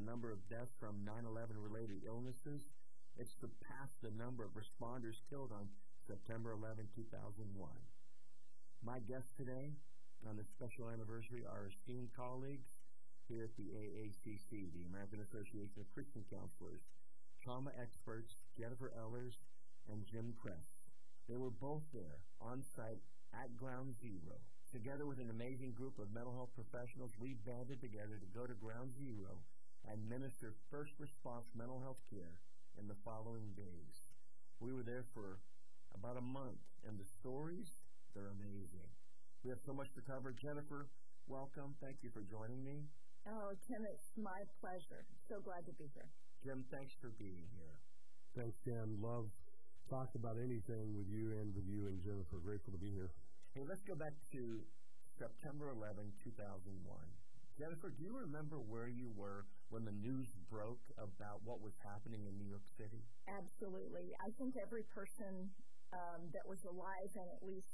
the number of deaths from 9/11 related illnesses. It's surpassed the number of responders killed on September 11, 2001. My guests today on this special anniversary are esteemed colleagues here at the AACC, the American Association of Christian Counselors, trauma experts Jennifer Ellers and Jim Kress. They were both there on site at Ground Zero. Together with an amazing group of mental health professionals, we banded together to go to Ground Zero and minister first response mental health care in the following days. We were there for about a month, and the stories, they're amazing. We have so much to cover. Jennifer, welcome. Thank you for joining me. Oh, Tim, it's my pleasure. So glad to be here. Jim, thanks for being here. Thanks, Tim. Love talk about anything with you and Jennifer. Grateful to be here. Hey, let's go back to September 11, 2001. Jennifer, do you remember where you were when the news broke about what was happening in New York City? Absolutely. I think every person that was alive and at least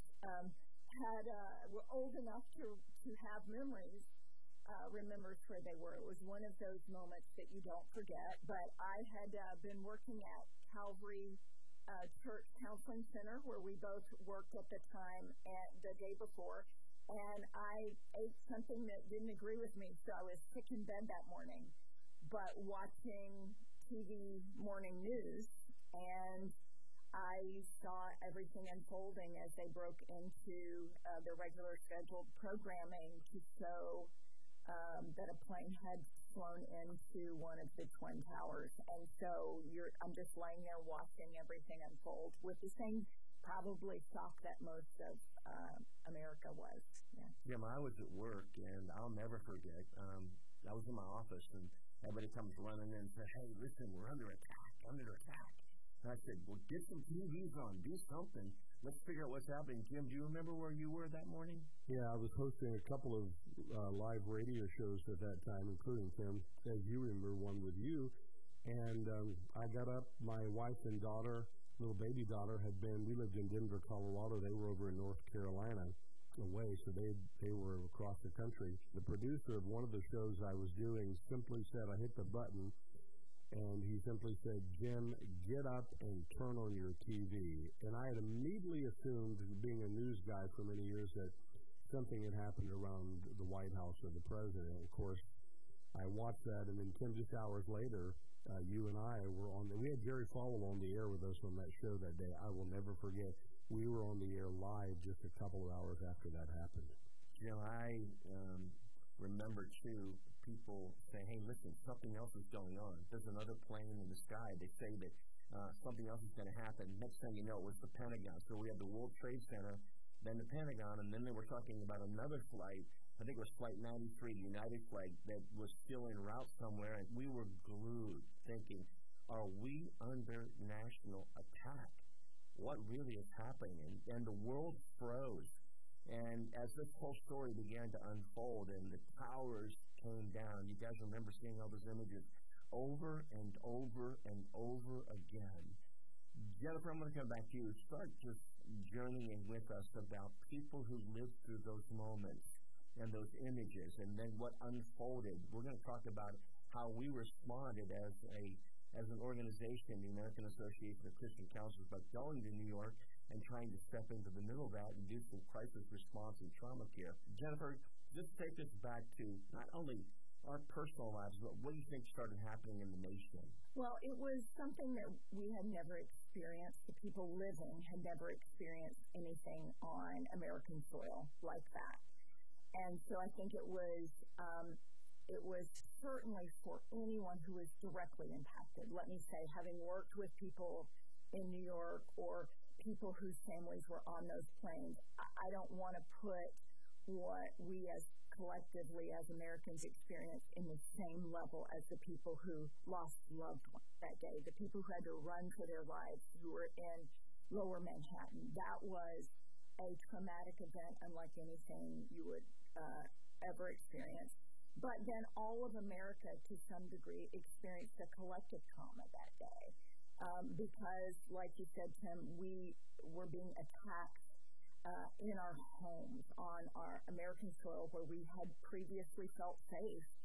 were old enough to have memories remembers where they were. It was one of those moments that you don't forget. But I had been working at Calvary Church Counseling Center, where we both worked at the time and the day before, and I ate something that didn't agree with me, so I was sick in bed that morning, but watching TV morning news, and I saw everything unfolding as they broke into their regular scheduled programming to show that a plane had flown into one of the Twin Towers. And so I'm just laying there watching everything unfold with the same probably shock that most of America was. Yeah. Jim, I was at work, and I'll never forget. I was in my office, and everybody comes running in and says, "Hey, listen, we're under attack. And I said, well, get some TVs on, do something. Let's figure out what's happening. Jim, do you remember where you were that morning? Yeah, I was hosting a couple of live radio shows at that time, including, Tim, as you remember, one with you. And I got up, my wife and daughter, little baby daughter, we lived in Denver, Colorado. They were over in North Carolina away, so they were across the country. The producer of one of the shows I was doing simply said, I hit the button, and he simply said, Jim, get up and turn on your TV. And I had immediately assumed, being a news guy for many years, that something had happened around the White House or the president. Of course, I watched that, and then 10 just hours later, you and I were on we had Jerry Falwell on the air with us on that show that day. I will never forget. We were on the air live just a couple of hours after that happened. You know, I remember, too, people say, hey, listen, something else is going on. There's another plane in the sky. They say that something else is going to happen. Next thing you know, it was the Pentagon. So we had the World Trade Center, then the Pentagon, and then they were talking about another flight. I think it was Flight 93, United flight, that was still en route somewhere, and we were glued thinking, are we under national attack? What really is happening? And the world froze. And as this whole story began to unfold and the towers came down, you guys remember seeing all those images over and over and over again. Jennifer, I'm going to come back to you. Start just journeying with us about people who lived through those moments and those images and then what unfolded. We're going to talk about how we responded as an organization, the American Association of Christian Counselors, by going to New York and trying to step into the middle of that and do some crisis response and trauma care. Jennifer, just take us back to not only our personal lives, but what do you think started happening in the nation? Well, it was something that we had never experienced. The people living had never experienced anything on American soil like that. And so I think it was certainly for anyone who was directly impacted. Let me say, having worked with people in New York or people whose families were on those planes, I don't want to put what we as collectively as Americans experienced in the same level as the people who lost loved ones that day, the people who had to run for their lives, who were in Lower Manhattan. That was a traumatic event unlike anything you would ever experience. But then all of America, to some degree, experienced a collective trauma that day. Because, like you said, Tim, we were being attacked in our homes, on our American soil, where we had previously felt safe.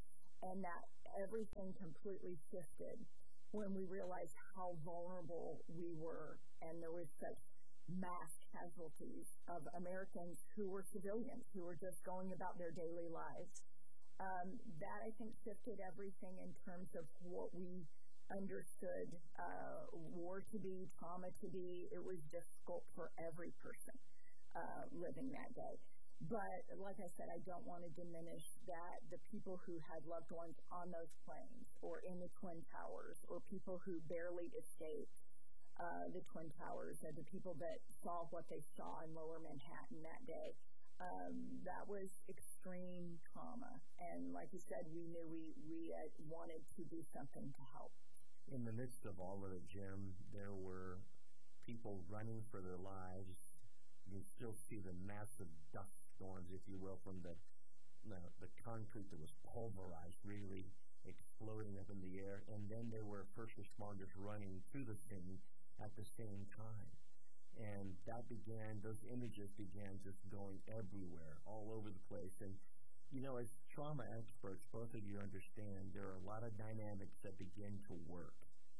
and that everything completely shifted when we realized how vulnerable we were, and there was such mass casualties of Americans who were civilians, who were just going about their daily lives. That, I think, shifted everything in terms of what we understood war to be, trauma to be. It was difficult for every person living that day. But like I said, I don't want to diminish that the people who had loved ones on those planes or in the Twin Towers, or people who barely escaped the Twin Towers, and the people that saw what they saw in Lower Manhattan that day, that was extreme trauma. And like you said, we knew we wanted to do something to help. In the midst of all of it, Jim, there were people running for their lives. You still see the massive dust storms, if you will, from the concrete that was pulverized, really exploding up in the air. And then there were first responders running to the scene at the same time. And those images began just going everywhere, all over the place. And, as trauma experts, both of you understand there are a lot of dynamics that begin to work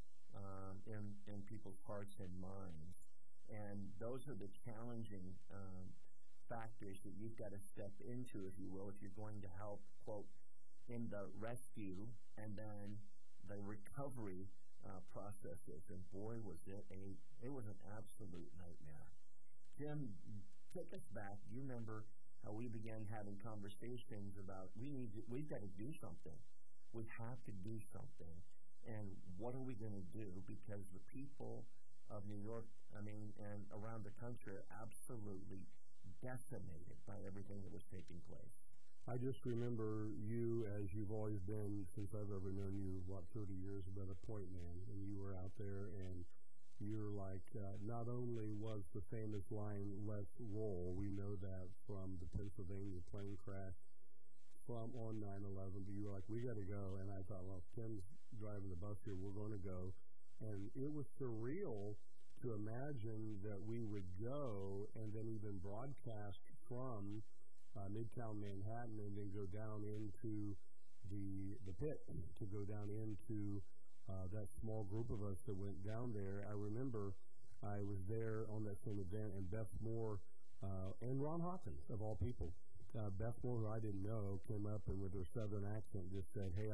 in people's hearts and minds. And those are the challenging factors that you've got to step into, if you will, if you're going to help, quote, in the rescue and then the recovery processes. And boy, was it was an absolute nightmare. Jim, take us back. You remember how we began having conversations about we've got to do something. We have to do something. And what are we going to do? Because the people of New York, and around the country are absolutely decimated by everything that was taking place. I just remember you, as you've always been since I've ever known you, 30 years, been a point man, and you were out there, and you're like, not only was the famous line, "Let's roll," we know that from the Pennsylvania plane crash on 9/11, but you were like, we got to go, and I thought, well, Tim's driving the bus here, we're going to go, and it was surreal to imagine that we would go and then even broadcast from Midtown Manhattan and then go down into the pit, to go down into that small group of us that went down there. I remember I was there on that same event, and Beth Moore and Ron Hawkins, of all people. Beth Moore, who I didn't know, came up and with her southern accent just said, hey,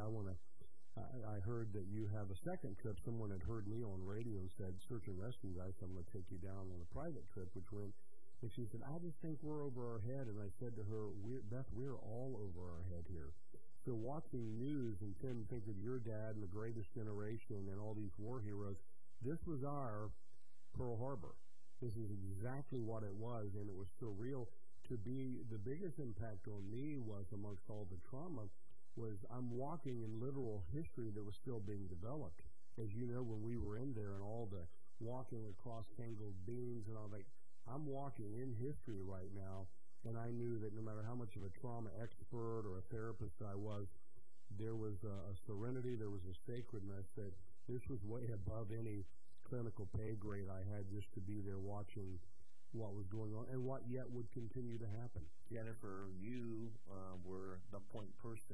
I heard that you have a second trip. Someone had heard me on radio and said, search and rescue guys, so I'm going to take you down on a private trip, which went. And she said, I just think we're over our head. And I said to her, Beth, we're all over our head here. So watching news and Tim think of your dad and the greatest generation and all these war heroes, this was our Pearl Harbor. This is exactly what it was, and it was surreal to be. The biggest impact on me was, amongst all the trauma, was I'm walking in literal history that was still being developed. As you know, when we were in there and all the walking across tangled beams and all that, I'm walking in history right now, and I knew that no matter how much of a trauma expert or a therapist I was, there was a serenity, there was a sacredness that this was way above any clinical pay grade I had, just to be there watching what was going on and what yet would continue to happen. Jennifer, you were the point person.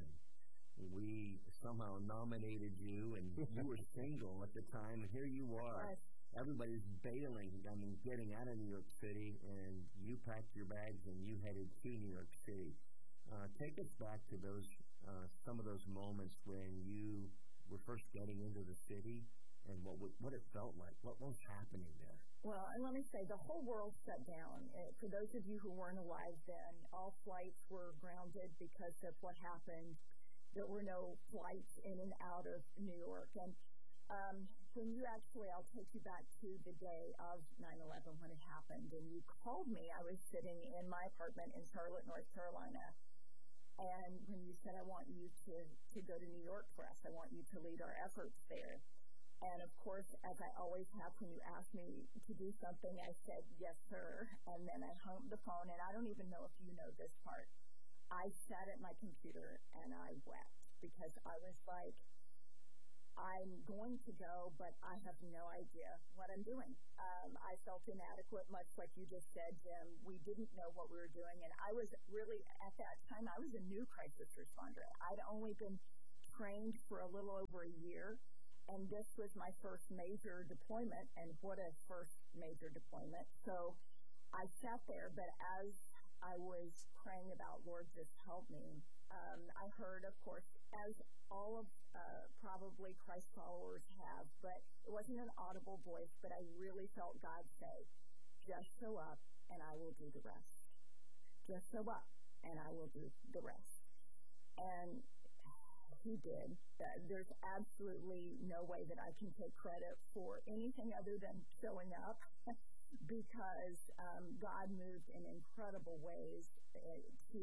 We somehow nominated you, and you were single at the time, and here you are. Yes. Everybody's bailing, getting out of New York City, and you packed your bags and you headed to New York City. Take us back to those some of those moments when you were first getting into the city and what it felt like. What was happening there? Well, and let me say, the whole world shut down. For those of you who weren't alive then, all flights were grounded because of what happened. There were no flights in and out of New York. And when you actually, I'll take you back to the day of 9/11 when it happened, and you called me. I was sitting in my apartment in Charlotte, North Carolina, and when you said, I want you to go to New York for us, I want you to lead our efforts there. And of course, as I always have when you ask me to do something, I said, yes, sir, and then I hung up the phone, and I don't even know if you know this part. I sat at my computer and I wept because I was like, I'm going to go, but I have no idea what I'm doing. I felt inadequate, much like you just said, Jim. We didn't know what we were doing, and I was really, at that time, I was a new crisis responder. I'd only been trained for a little over a year, and this was my first major deployment, and what a first major deployment. So I sat there, but as I was praying about, Lord, just help me, I heard, of course, as all of probably Christ followers have, but it wasn't an audible voice, but I really felt God say, just show up and I will do the rest. Just show up and I will do the rest. And he did. There's absolutely no way that I can take credit for anything other than showing up because God moved in incredible ways to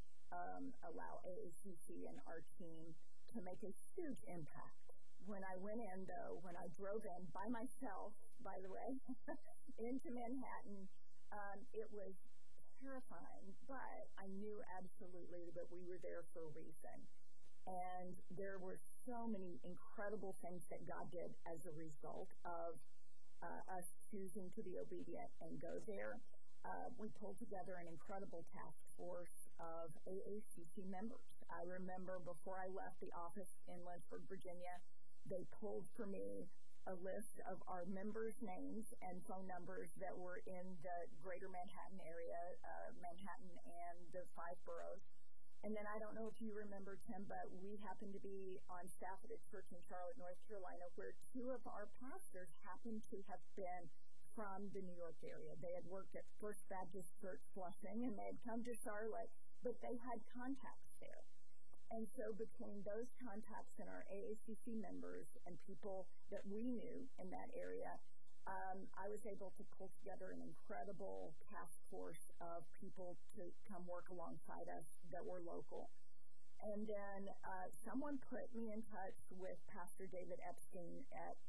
allow AACC and our team to make a huge impact. When I went in, though, when I drove in by myself, by the way, into Manhattan, it was terrifying, but I knew absolutely that we were there for a reason. And there were so many incredible things that God did as a result of us choosing to be obedient and go there. We pulled together an incredible task force of AACC members. I remember before I left the office in Lynchburg, Virginia, they pulled for me a list of our members' names and phone numbers that were in the greater Manhattan area, Manhattan and the 5 boroughs. And then I don't know if you remember, Tim, but we happened to be on staff at a church in Charlotte, North Carolina, where 2 of our pastors happened to have been from the New York area. They had worked at First Baptist Church Flushing, and they had come to Charlotte, but they had contacts there. And so between those contacts and our AACC members and people that we knew in that area, I was able to pull together an incredible task force of people to come work alongside us that were local. And then someone put me in touch with Pastor David Epstein at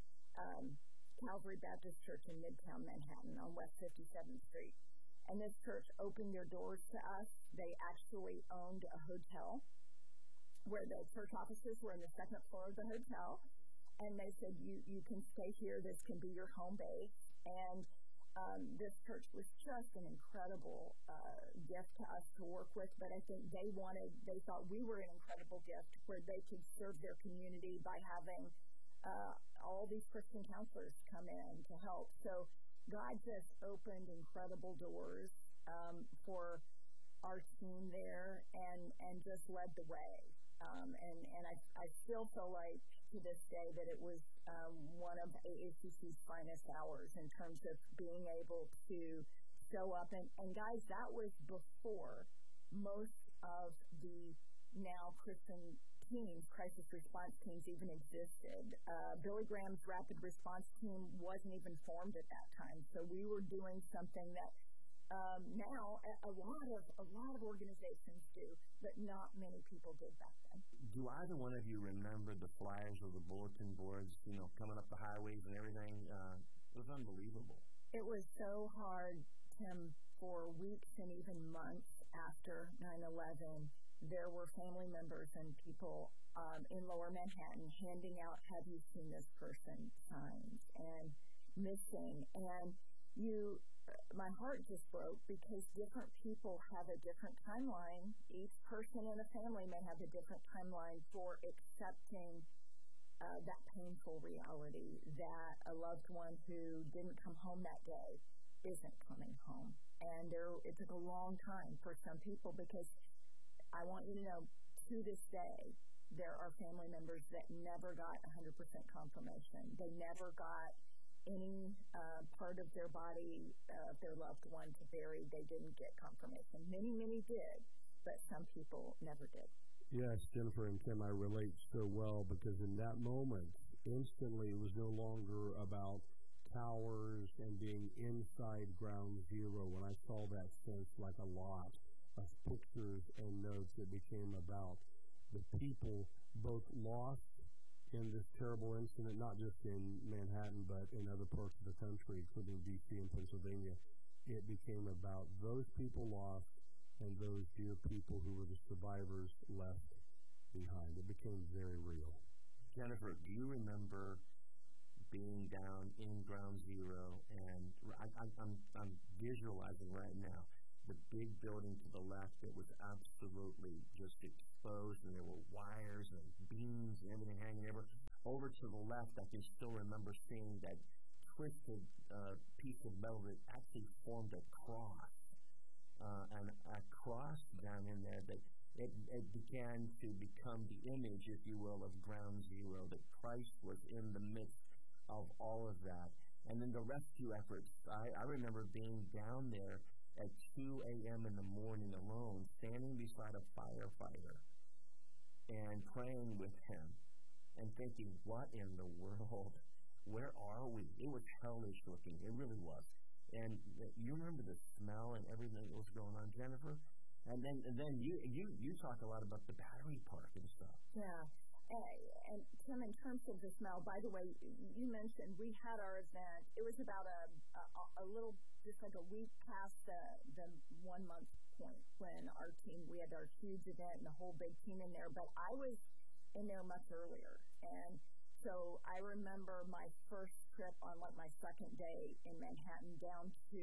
Calvary Baptist Church in Midtown Manhattan on West 57th Street. And this church opened their doors to us. They actually owned a hotel where the church offices were in the 2nd floor of the hotel. And they said, you can stay here. This can be your home base. And this church was just an incredible gift to us to work with. But I think they thought we were an incredible gift where they could serve their community by having all these Christian counselors come in to help. So God just opened incredible doors for our team there and just led the way. And I still feel like to this day that it was one of AACC's finest hours in terms of being able to show up. And guys, that was before most of the now Christian teams, crisis response teams, even existed. Billy Graham's rapid response team wasn't even formed at that time. So we were doing something that now a lot of organizations do, but not many people did back then. Do either one of you remember the flyers or the bulletin boards, coming up the highways and everything? It was unbelievable. It was so hard, Tim, for weeks and even months after 9/11. There were family members and people in Lower Manhattan handing out "Have you seen this person?" signs and missing. And my heart just broke because different people have a different timeline. Each person in a family may have a different timeline for accepting that painful reality that a loved one who didn't come home that day isn't coming home. And it took a long time for some people because I want you to know, to this day, there are family members that never got 100% confirmation. They never got any part of their body, their loved one to bury. They didn't get confirmation. Many did, but some people never did. Yes, Jennifer and Tim, I relate so well because in that moment, instantly, it was no longer about towers and being inside ground zero. When I saw that sense, like a lot of pictures and notes, it became about the people both lost in this terrible incident, not just in Manhattan, but in other parts of the country, including D.C. and Pennsylvania. It became about those people lost and those dear people who were the survivors left behind. It became very real. Jennifer, do you remember being down in ground zero? And I'm visualizing right now the big building to the left that was absolutely just exposed, and there were wires and beams and everything hanging over. Over to the left, I can still remember seeing that twisted piece of metal that actually formed a cross, and a cross down in there that it began to become the image, if you will, of Ground Zero, that Christ was in the midst of all of that. And then the rescue efforts, I remember being down there at 2 a.m. in the morning alone, standing beside a firefighter and praying with him and thinking, what in the world? Where are we? It was hellish looking. It really was. And you remember the smell and everything that was going on, Jennifer? And then you talk a lot about the battery park and stuff. Yeah. And Tim, in terms of the smell, by the way, you mentioned we had our event. It was about a little, just like a week past the 1 month point when we had our huge event and the whole big team in there. But I was in there much earlier. And so I remember my first trip on my second day in Manhattan down to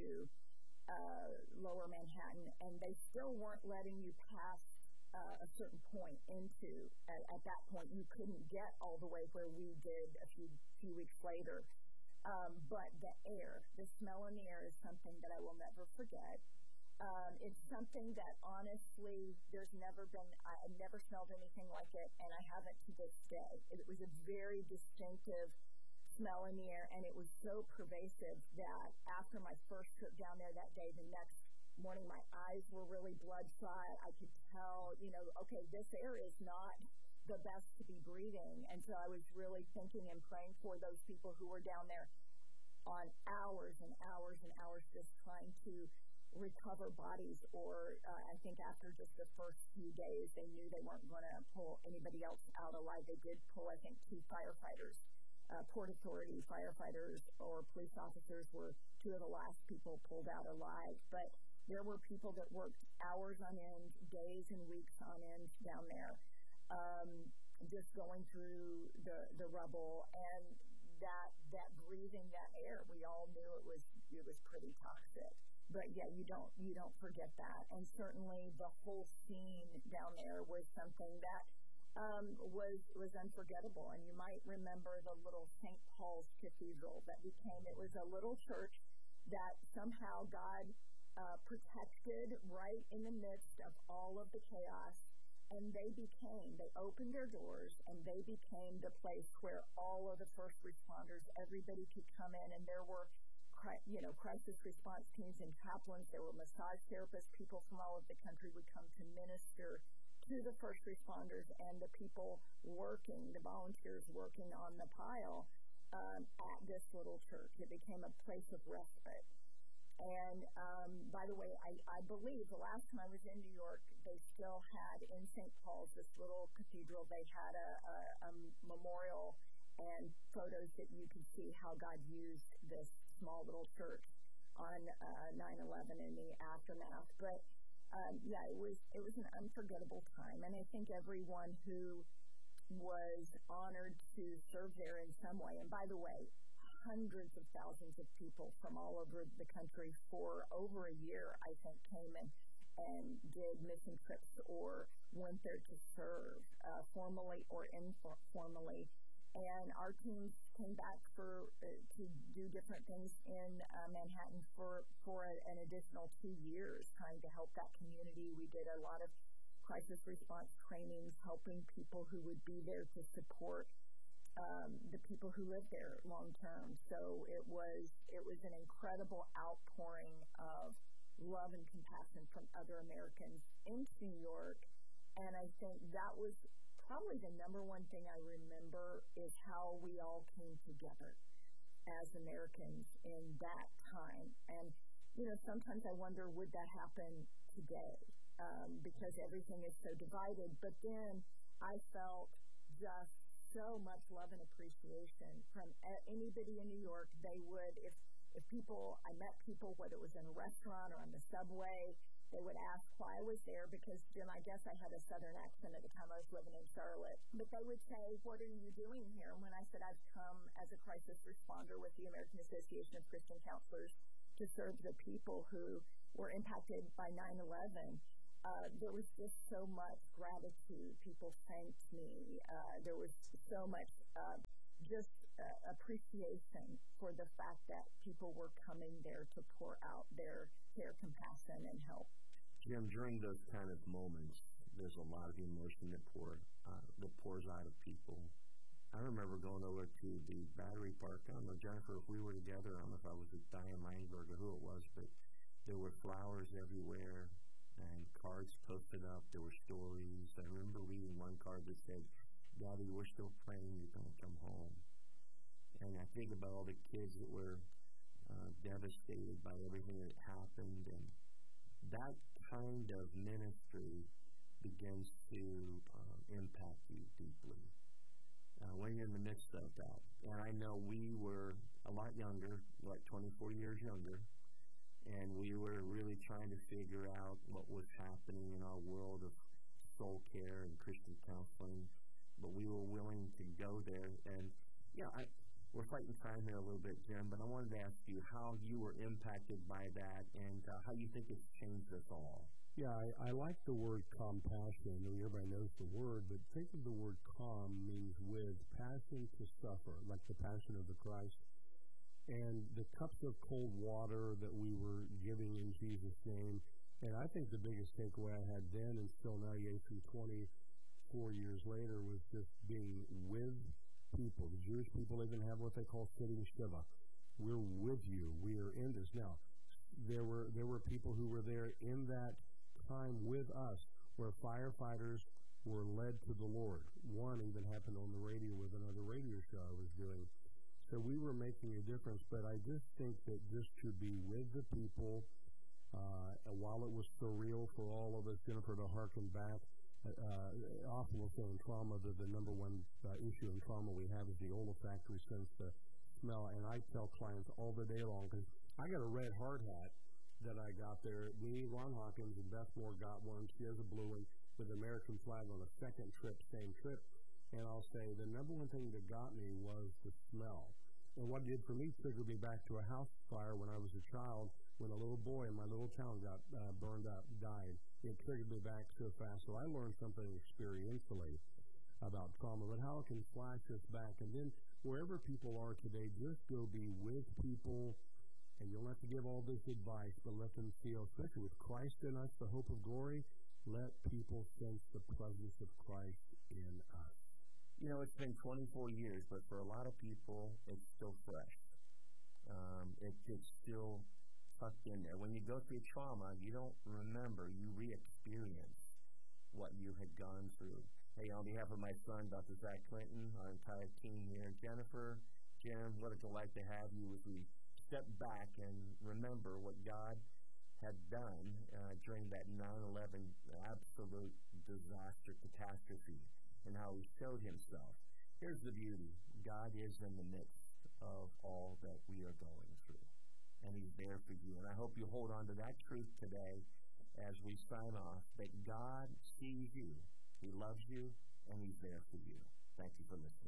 Lower Manhattan, and they still weren't letting you pass a certain point into. At that point, you couldn't get all the way where we did a few weeks later. But the air, the smell in the air is something that I will never forget. It's something that honestly, I've never smelled anything like it, and I haven't to this day. It was a very distinctive smell in the air, and it was so pervasive that after my first trip down there that day, the next morning my eyes were really bloodshot. I could tell, okay, this air is not the best to be breathing. And so I was really thinking and praying for those people who were down there on hours and hours and hours just trying to recover bodies, or I think after just the first few days, they knew they weren't going to pull anybody else out alive. They did pull, I think, 2 firefighters. Port Authority firefighters or police officers were 2 of the last people pulled out alive. But there were people that worked hours on end, days and weeks on end down there, just going through the rubble, and that breathing that air, we all knew it was pretty toxic. But yeah, you don't forget that. And certainly the whole scene down there was something that was unforgettable. And you might remember the little St. Paul's Cathedral that became. It was a little church that somehow God protected right in the midst of all of the chaos, and they opened their doors, and they became the place where all of the first responders, everybody could come in, and there were crisis response teams and chaplains. There were massage therapists. People from all over the country would come to minister to the first responders and the people working, the volunteers working on the pile at this little church. It became a place of respite. And by the way, I believe the last time I was in New York, they still had in St. Paul's, this little cathedral, they had a memorial and photos that you could see how God used this small little church on 9/11 in the aftermath. But yeah, it was an unforgettable time, and I think everyone who was honored to serve there in some way, and by the way, hundreds of thousands of people from all over the country for over a year, I think, came and did mission trips or went there to serve, formally or informally. And our teams came back to do different things in Manhattan for an additional 2 years, trying to help that community. We did a lot of crisis response trainings, helping people who would be there to support the people who live there long term. So it was an incredible outpouring of love and compassion from other Americans into New York. And I think that was probably the number one thing I remember, is how we all came together as Americans in that time. And, sometimes I wonder, would that happen today? Because everything is so divided. But then I felt just so much love and appreciation from anybody in New York. They would, if I met people, whether it was in a restaurant or on the subway, they would ask why I was there, because, Jim, I guess I had a Southern accent at the time I was living in Charlotte. But they would say, what are you doing here? And when I said I've come as a crisis responder with the American Association of Christian Counselors to serve the people who were impacted by 9/11, there was just so much gratitude. People thanked me. There was so much just appreciation for the fact that people were coming there to pour out their compassion and help. Jim, during those kind of moments, there's a lot of emotion that pours out of people. I remember going over to the Battery Park. I don't know, Jennifer, if we were together, I don't know if I was with Diane Langberg or who it was, but there were flowers everywhere and cards posted up. There were stories. I remember reading one card that said, "Daddy, we're still praying you're going to come home." And I think about all the kids that were devastated by everything that happened, and that kind of ministry begins to impact you deeply when you're in the midst of that. And I know we were a lot younger, 24 years younger, and we were really trying to figure out what was happening in our world of soul care and Christian counseling, but we were willing to go there. And we're fighting time here a little bit, Jim, but I wanted to ask you how you were impacted by that and how you think it's changed us all. Yeah, I like the word compassion. I mean, everybody knows the word, but think of the word com means with, passion to suffer, like the passion of the Christ. And the cups of cold water that we were giving in Jesus' name, and I think the biggest takeaway I had then and still now, through 24 years later, was just being with people. The Jewish people even have what they call sitting Shiva. We're with you. We are in this. Now, there were people who were there in that time with us where firefighters were led to the Lord. One even happened on the radio with another radio show I was doing. So we were making a difference, but I just think that just to be with the people, while it was surreal for all of us, Jennifer, to hearken back, often we'll say in trauma that the number one issue in trauma we have is the olfactory sense, the smell. And I tell clients all the day long, because I got a red hard hat that I got there. Me, Ron Hawkins, and Beth Moore got one. She has a blue one with the American flag on the second trip, same trip. And I'll say the number one thing that got me was the smell. And what it did for me triggered me back to a house fire when I was a child, when a little boy in my little town got burned up, died. It triggered me back so fast. So I learned something experientially about trauma, but how it can flash us back. And then wherever people are today, just go be with people. And you'll have to give all this advice, but let them feel, especially with Christ in us, the hope of glory, let people sense the presence of Christ in us. You know, it's been 24 years, but for a lot of people, it's still fresh. It's still tucked in there. When you go through trauma, you don't remember. You re-experience what you had gone through. Hey, on behalf of my son, Dr. Zach Clinton, our entire team here, Jennifer, Jim, what a delight to have you as we step back and remember what God had done during that 9/11 absolute disaster catastrophe and how he showed himself. Here's the beauty. God is in the midst of all that we are going through, and he's there for you. And I hope you hold on to that truth today as we sign off, that God sees you, he loves you, and he's there for you. Thank you for listening.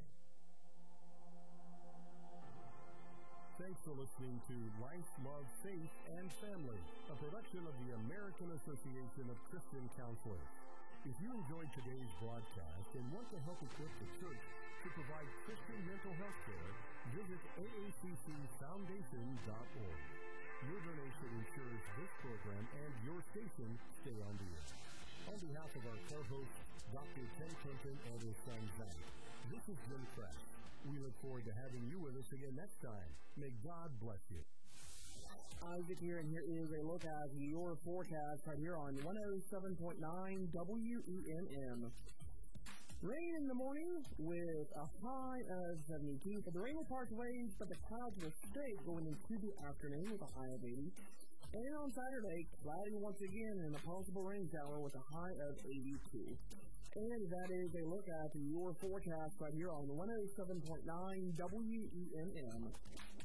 Thanks for listening to Life, Love, Faith, and Family, a production of the American Association of Christian Counselors. If you enjoyed today's broadcast and want to help equip the church to provide Christian mental health care, visit AACCFoundation.org. Your donation ensures this program and your station stay on the air. On behalf of our co-hosts, Dr. Ken Clinton and his son Zach, this is Jim Crash. We look forward to having you with us again next time. May God bless you. Isaac here, and here is a look at your forecast right here on 107.9 WENM. Rain in the morning with a high of 72. So the rain will part ways, but the clouds will stay going into the afternoon with a high of 80. And on Saturday, cloudy once again and a possible rain shower with a high of 82. And that is a look at your forecast right here on 107.9 WENM.